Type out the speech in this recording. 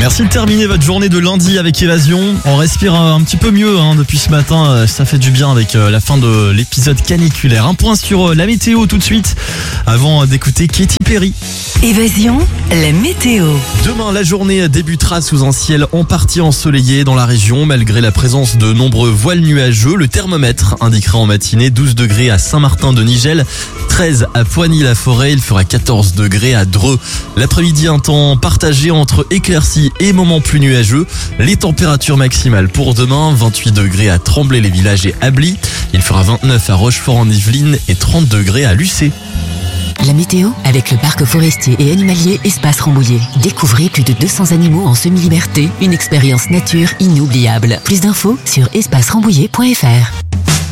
Merci de terminer votre journée de lundi avec Évasion. On respire un petit peu mieux depuis ce matin. Ça fait du bien avec la fin de l'épisode caniculaire. Un point sur la météo tout de suite avant d'écouter Katy Perry. Évasion, la météo. Demain, la journée débutera sous un ciel en partie ensoleillé dans la région. Malgré la présence de nombreux voiles nuageux, le thermomètre indiquera en matinée 12 degrés à Saint-Martin-de-Nigel, 13 à Poigny-la-Forêt. Il fera 14 degrés à Dreux. L'après-midi, un temps partagé entre éclaircies et moments plus nuageux. Les températures maximales pour demain, 28 degrés à Tremblay-les-Villages et Ably. Il fera 29 à Rochefort-en-Yvelines et 30 degrés à Lucé. La météo avec le parc forestier et animalier Espace Rambouillet. Découvrez plus de 200 animaux en semi-liberté. Une expérience nature inoubliable. Plus d'infos sur espacerambouillet.fr.